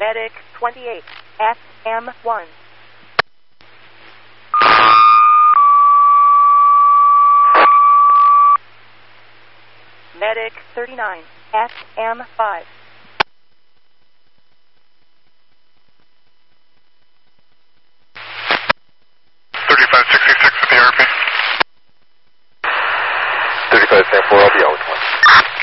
Medic 28 at M1. Medic 39 at M5. Stand 4, I'll be out with 1.